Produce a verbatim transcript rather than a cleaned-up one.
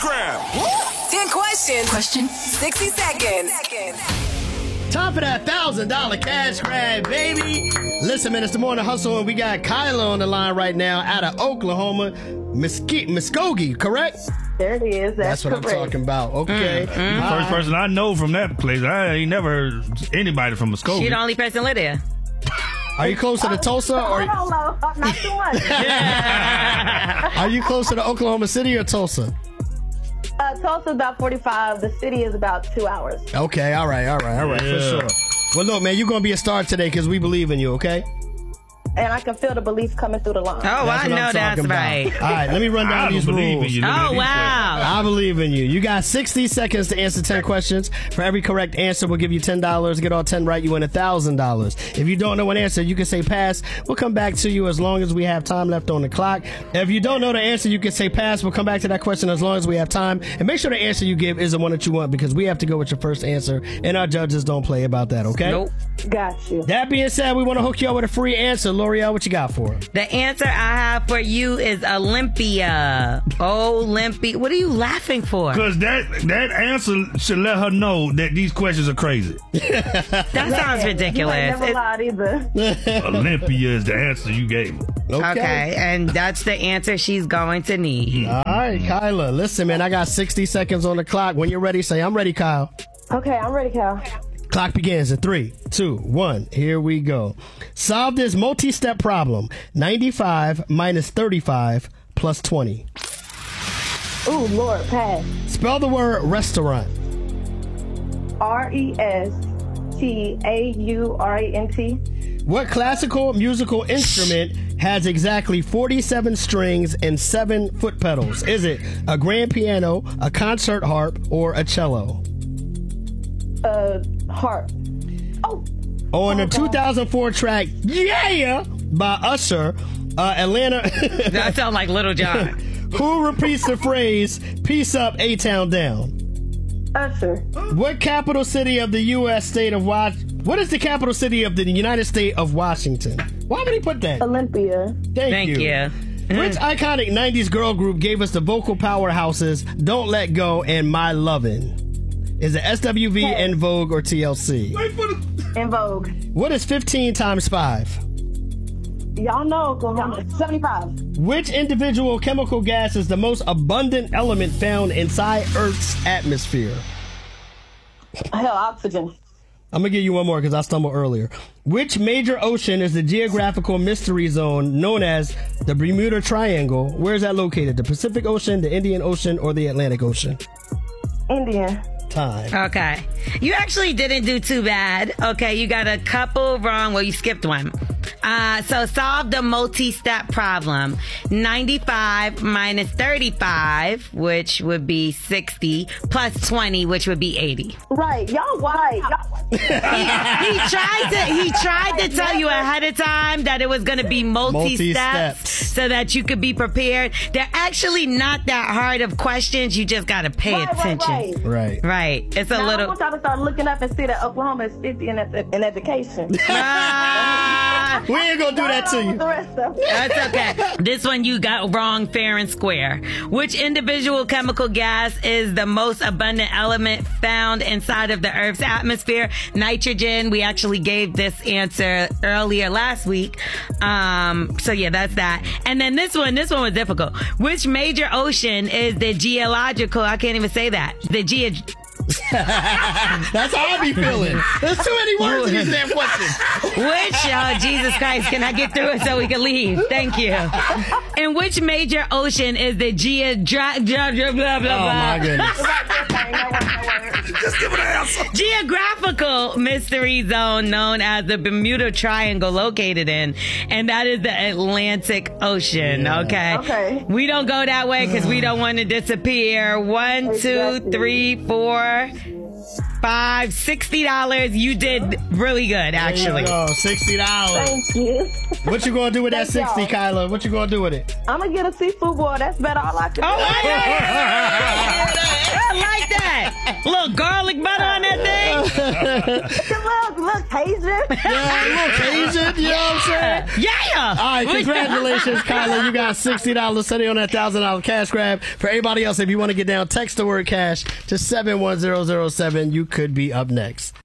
grab. ten questions. Question. sixty seconds. Time for that one thousand dollars cash grab, baby. Listen, man, it's the Morning Hustle, and we got Kyla on the line right now out of Oklahoma, Muskogee, Muskogee, correct? There it is. That's, That's what correct. I'm talking about. Okay. Mm, mm. The first person I know from that place. I ain't never heard anybody from Muskogee. She the only person live there. Are you closer to Tulsa? Or I don't know. Not too much. are you closer to Oklahoma City or Tulsa? Uh, Tulsa's about forty-five. The city is about two hours. Okay, all right, all right, all right, Yeah. for sure. Well, look, man, you're going to be a star today because we believe in you, okay? And I can feel the belief coming through the line. Oh, That's I what know I'm that's talking about. right. All right, let me run down I these don't believe rules. in you. Look at Oh, these wow. I believe in you. You got sixty seconds to answer ten questions. For every correct answer, we'll give you ten dollars. Get all ten right, you win one thousand dollars. If you don't know an answer, you can say pass. We'll come back to you as long as we have time left on the clock. If you don't know the answer, you can say pass. We'll come back to that question as long as we have time. And make sure the answer you give is the one that you want because we have to go with your first answer, and our judges don't play about that, okay? Nope. Got you. That being said, we want to hook you up with a free answer. L'Oreal, what you got for us? The answer I have for you is Olympia. Olympia. What are you laughing for? Because that, that answer should let her know that these questions are crazy. That sounds ridiculous. You ain't never It- lied either. Olympia is the answer you gave her. okay, and that's the answer she's going to need. All right, Kyla. Listen, man, I got sixty seconds on the clock. When you're ready, say, I'm ready, Kyle. Okay, I'm ready, Cal. Clock begins in three, two, one. Here we go. Solve this multi-step problem. ninety-five minus thirty-five plus twenty. Ooh, Lord, pass. Spell the word restaurant. R E S T A U R A N T. What classical musical instrument has exactly forty-seven strings and seven foot pedals? Is it a grand piano, a concert harp, or a cello? Uh, harp. Oh. On the Oh, two thousand four track Yeah by Usher, uh, Atlanta, That sounds like Little John. who repeats the phrase, peace up, A-Town down? Usher. What capital city of the U S state of Was- What is the capital city of the United States of Washington? Why would he put that? Olympia. Thank, Thank you. you. Which iconic nineties girl group gave us the vocal powerhouses Don't Let Go and My Lovin'? Is it S W V, Hey. En Vogue, or T L C? In Vogue. What is fifteen times five? Y'all know Oklahoma. seventy-five. Which individual chemical gas is the most abundant element found inside Earth's atmosphere? Hell, oxygen. I'm going to give you one more because I stumbled earlier. Which major ocean is the geographical mystery zone known as the Bermuda Triangle? Where is that located? The Pacific Ocean, the Indian Ocean, or the Atlantic Ocean? Indian. Time. Okay. You actually didn't do too bad. Okay, you got a couple wrong. Well, you skipped one. Uh, so solve the multi-step problem. ninety-five minus thirty-five, which would be sixty, plus twenty, which would be eighty. Right. Y'all white. Y'all... He, he tried to he tried to tell you ahead of time that it was going to be multi-steps, Multi-steps. so that you could be prepared. They're actually not that hard of questions. You just got to pay Right, right, attention. right. Right. Right. It's a Now, I little. want y'all to start looking up and see that Oklahoma is fifty in, ed- in education. Ah, We ain't going to do that to With you. the rest of it. that's okay. This one you got wrong fair and square. Which individual chemical gas is the most abundant element found inside of the Earth's atmosphere? Nitrogen. We actually gave this answer earlier last week. Um, so yeah, that's that. And then this one, this one was difficult. Which major ocean is the geological, I can't even say that. The geo... That's how I be feeling. There's too many words in these damn questions. Which, oh, Jesus Christ, can I get through it so we can leave? Thank you. In which major ocean is the geo... Dra- dra- dra- blah, blah, blah. Oh, my goodness. Just give it an answer. Geographical mystery zone known as the Bermuda Triangle located in, and that is the Atlantic Ocean. Yeah. Okay. Okay. We don't go that way because we don't want to disappear. One, two, Exactly. three, four, five, sixty dollars. You did really good, actually. Oh, sixty dollars. Thank you. What you going to do with that Thank sixty, y'all. Kyla? What you going to do with it? I'm going to get a seafood boil. That's about all I can Oh, do. my God. I like that. A little garlic butter on that thing. It's a little, little Cajun. Yeah, a little Cajun, you know what I'm saying? Yeah. All right, congratulations, Kyla. You got sixty dollars sitting on that one thousand dollars cash grab. For everybody else, if you want to get down, text the word cash to seven one zero zero seven. You could be up next.